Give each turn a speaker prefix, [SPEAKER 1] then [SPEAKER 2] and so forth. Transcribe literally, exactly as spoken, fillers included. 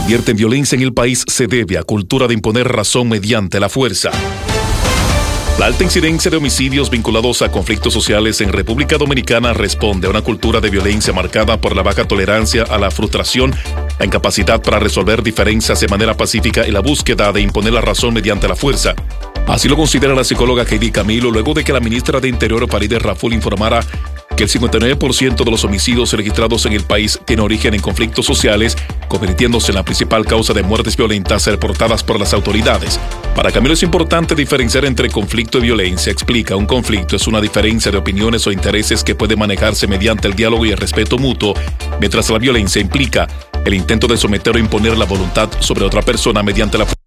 [SPEAKER 1] advierten violencia en el país se debe a cultura de imponer razón mediante la fuerza. La alta incidencia de homicidios vinculados a conflictos sociales en República Dominicana responde a una cultura de violencia marcada por la baja tolerancia a la frustración, la incapacidad para resolver diferencias de manera pacífica y la búsqueda de imponer la razón mediante la fuerza. Así lo considera la psicóloga Heidi Camilo luego de que la ministra de Interior Faride Raful informara que el cincuenta y nueve por ciento de los homicidios registrados en el país tiene origen en conflictos sociales, convirtiéndose en la principal causa de muertes violentas reportadas por las autoridades. Para Camilo es importante diferenciar entre conflicto y violencia. Explica, un conflicto es una diferencia de opiniones o intereses que puede manejarse mediante el diálogo y el respeto mutuo, mientras la violencia implica el intento de someter o imponer la voluntad sobre otra persona mediante la